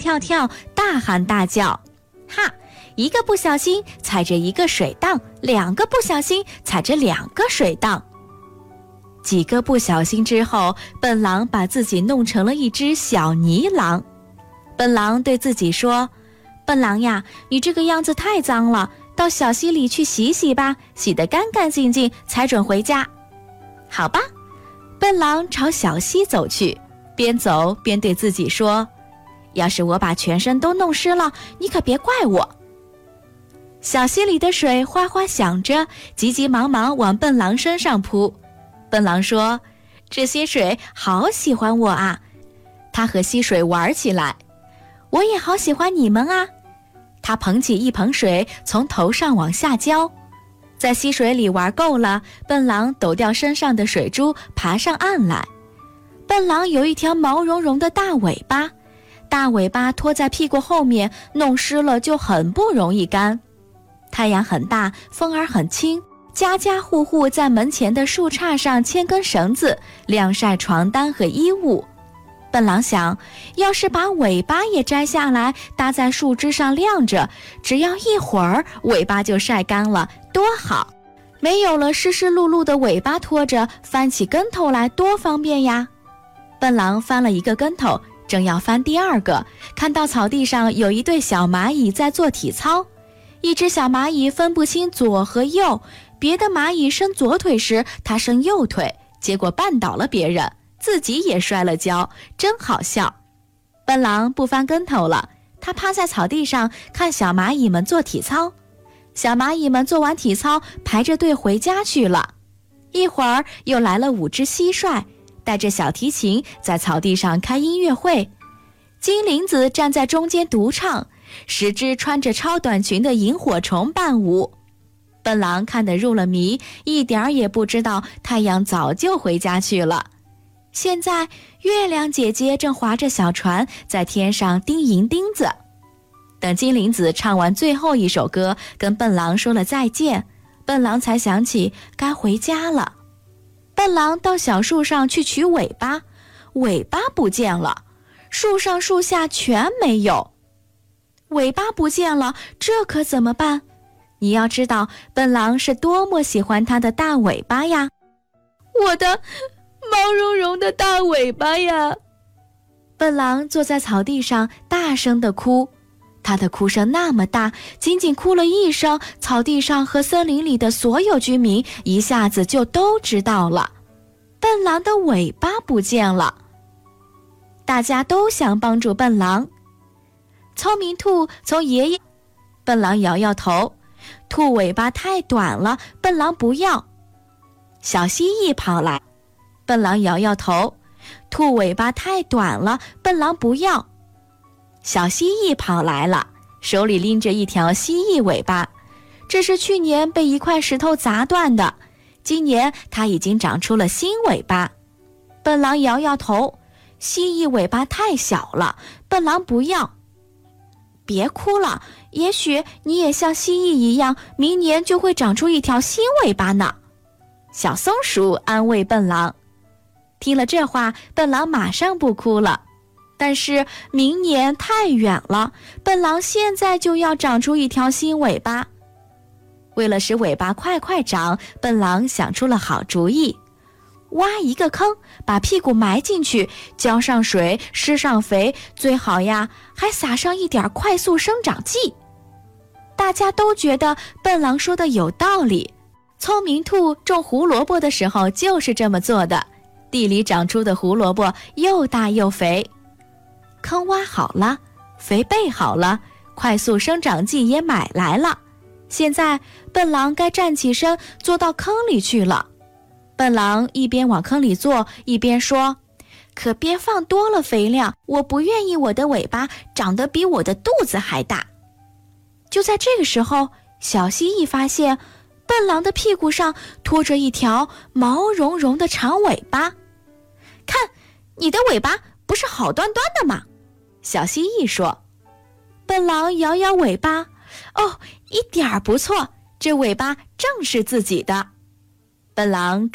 跳跳，大喊大叫。哈，一个不小心踩着一个水荡，2个不小心踩着2个水荡。几个不小心之后，笨狼把自己弄成了一只小泥狼。笨狼对自己说，笨狼呀，你这个样子太脏了，到小溪里去洗洗吧，洗得干干净净才准回家。好吧，笨狼朝小溪走去，边走边对自己说，要是我把全身都弄湿了，你可别怪我。小溪里的水哗哗响着，急急忙忙往笨狼身上扑。笨狼说，这些水好喜欢我啊，他和溪水玩起来。我也好喜欢你们啊。他捧起一盆水，从头上往下浇。在溪水里玩够了，笨狼抖掉身上的水珠，爬上岸来。笨狼有一条毛茸茸的大尾巴，大尾巴拖在屁股后面，弄湿了就很不容易干。太阳很大，风儿很轻，家家户户在门前的树杈上牵根绳子，晾晒床单和衣物。笨狼想，要是把尾巴也摘下来，搭在树枝上晾着，只要一会儿，尾巴就晒干了，多好！没有了湿湿漉漉的尾巴拖着，翻起跟头来多方便呀！笨狼翻了一个跟头，正要翻第2个，看到草地上有一对小蚂蚁在做体操。一只小蚂蚁分不清左和右，别的蚂蚁伸左腿时，它伸右腿，结果绊倒了别人，自己也摔了跤，真好笑。笨狼不翻跟头了，他趴在草地上看小蚂蚁们做体操。小蚂蚁们做完体操，排着队回家去了。一会儿又来了5只蟋蟀，带着小提琴在草地上开音乐会。金铃子站在中间独唱，10只穿着超短裙的萤火虫伴舞。笨狼看得入了迷，一点儿也不知道太阳早就回家去了。现在月亮姐姐正划着小船在天上叮银钉子。等金铃子唱完最后一首歌，跟笨狼说了再见，笨狼才想起该回家了。笨狼到小树上去取尾巴，尾巴不见了，树上树下全没有。尾巴不见了，这可怎么办？你要知道，笨狼是多么喜欢它的大尾巴呀！我的毛茸茸的大尾巴呀！笨狼坐在草地上大声地哭，他的哭声那么大，仅仅哭了一声，草地上和森林里的所有居民一下子就都知道了。笨狼的尾巴不见了。大家都想帮助笨狼。聪明兔从爷爷，笨狼摇摇头，兔尾巴太短了，笨狼不要。小蜥蜴跑来，笨狼摇摇头，兔尾巴太短了，笨狼不要。小蜥蜴跑来了，手里拎着一条蜥蜴尾巴，这是去年被一块石头砸断的，今年它已经长出了新尾巴。笨狼摇摇头，蜥蜴尾巴太小了，笨狼不要。别哭了，也许你也像蜥蜴一样，明年就会长出一条新尾巴呢。小松鼠安慰笨狼。听了这话，笨狼马上不哭了。但是明年太远了，笨狼现在就要长出一条新尾巴。为了使尾巴快快长，笨狼想出了好主意。挖一个坑，把屁股埋进去，浇上水，施上肥，最好呀还撒上一点快速生长剂。大家都觉得笨狼说的有道理。聪明兔种胡萝卜的时候就是这么做的，地里长出的胡萝卜又大又肥。坑挖好了，肥备好了，快速生长剂也买来了。现在笨狼该站起身坐到坑里去了。笨狼一边往坑里坐，一边说，可别放多了肥料，我不愿意我的尾巴长得比我的肚子还大。就在这个时候，小蜥蜴发现笨狼的屁股上拖着一条毛茸茸的长尾巴。看，你的尾巴不是好端端的吗？小蜥蜴说。笨狼摇摇尾巴，哦，一点儿不错，这尾巴正是自己的。笨狼